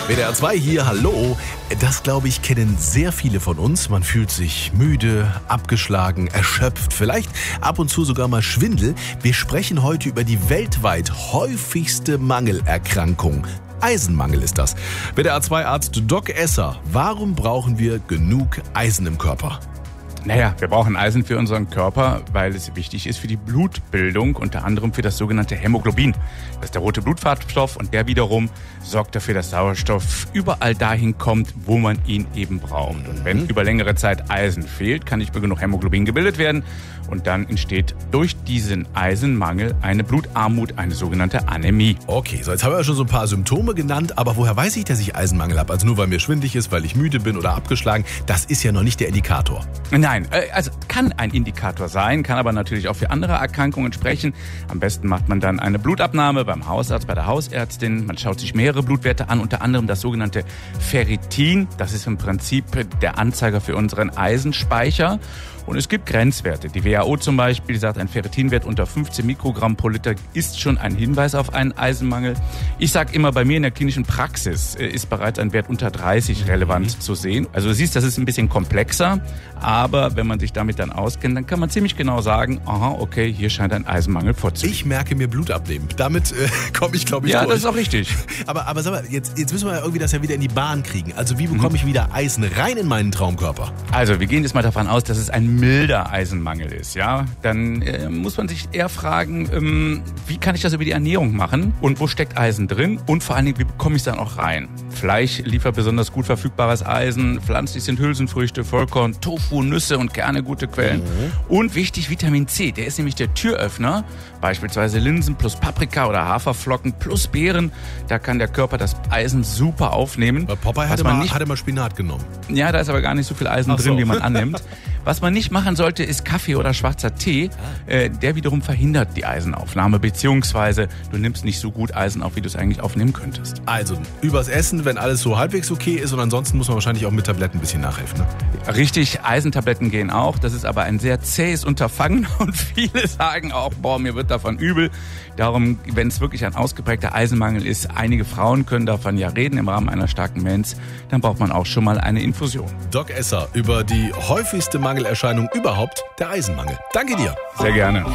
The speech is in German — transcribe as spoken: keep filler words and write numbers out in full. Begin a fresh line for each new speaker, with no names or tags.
W D R zwei hier, hallo. Das, glaube ich, kennen sehr viele von uns. Man fühlt sich müde, abgeschlagen, erschöpft, vielleicht ab und zu sogar mal Schwindel. Wir sprechen heute über die weltweit häufigste Mangelerkrankung. Eisenmangel ist das. W D R zwei Arzt Doc Esser, warum brauchen wir genug Eisen im Körper?
Naja, wir brauchen Eisen für unseren Körper, weil es wichtig ist für die Blutbildung, unter anderem für das sogenannte Hämoglobin. Das ist der rote Blutfarbstoff und der wiederum sorgt dafür, dass Sauerstoff überall dahin kommt, wo man ihn eben braucht. Und wenn über längere Zeit Eisen fehlt, kann nicht mehr genug Hämoglobin gebildet werden und dann entsteht durch diesen Eisenmangel eine Blutarmut, eine sogenannte Anämie.
Okay, so jetzt haben wir ja schon so ein paar Symptome genannt, aber woher weiß ich, dass ich Eisenmangel habe? Also nur weil mir schwindelig ist, weil ich müde bin oder abgeschlagen, das ist ja noch nicht der Indikator.
Nein, also kann ein Indikator sein, kann aber natürlich auch für andere Erkrankungen sprechen. Am besten macht man dann eine Blutabnahme beim Hausarzt, bei der Hausärztin. Man schaut sich mehrere Blutwerte an, unter anderem das sogenannte Ferritin. Das ist im Prinzip der Anzeiger für unseren Eisenspeicher. Und es gibt Grenzwerte. Die W H O zum Beispiel sagt, ein Ferritinwert unter fünfzehn Mikrogramm pro Liter ist schon ein Hinweis auf einen Eisenmangel. Ich sage immer, bei mir in der klinischen Praxis ist bereits ein Wert unter dreißig relevant mhm. zu sehen. Also du siehst, das ist ein bisschen komplexer, aber wenn man sich damit dann auskennt, dann kann man ziemlich genau sagen, aha, okay, hier scheint ein Eisenmangel vorzuliegen.
Ich merke mir Blut abnehmen. Damit äh, komme ich, glaube ich,
ja,
durch.
Ja, das ist auch richtig.
Aber, aber sag mal, jetzt, jetzt müssen wir ja irgendwie das ja wieder in die Bahn kriegen. Also wie bekomme mhm. ich wieder Eisen rein in meinen Traumkörper?
Also wir gehen jetzt mal davon aus, dass es ein milder Eisenmangel ist, ja, dann äh, muss man sich eher fragen, ähm, wie kann ich das über die Ernährung machen und wo steckt Eisen drin und vor allen Dingen, wie bekomme ich es dann auch rein? Fleisch liefert besonders gut verfügbares Eisen, pflanzlich sind Hülsenfrüchte, Vollkorn, Tofu, Nüsse und Kerne gute Quellen. Mhm. Und wichtig, Vitamin C, der ist nämlich der Türöffner, beispielsweise Linsen plus Paprika oder Haferflocken plus Beeren, da kann der Körper das Eisen super aufnehmen.
Weil Popeye hatte mal, hatte mal Spinat genommen.
Ja, da ist aber gar nicht so viel Eisen
Ach
drin,
so.
wie man annimmt. Was man nicht machen sollte, ist Kaffee oder schwarzer Tee. Äh, der wiederum verhindert die Eisenaufnahme, beziehungsweise du nimmst nicht so gut Eisen auf, wie du es eigentlich aufnehmen könntest.
Also übers Essen, wenn alles so halbwegs okay ist, und ansonsten muss man wahrscheinlich auch mit Tabletten ein bisschen nachhelfen. Ne?
Richtig, Eisentabletten gehen auch. Das ist aber ein sehr zähes Unterfangen und viele sagen auch, boah, mir wird davon übel. Darum, wenn es wirklich ein ausgeprägter Eisenmangel ist, einige Frauen können davon ja reden im Rahmen einer starken Mens, dann braucht man auch schon mal eine Infusion.
Doc Esser über die häufigste Mangelerscheinung überhaupt, der Eisenmangel. Danke dir.
Sehr gerne.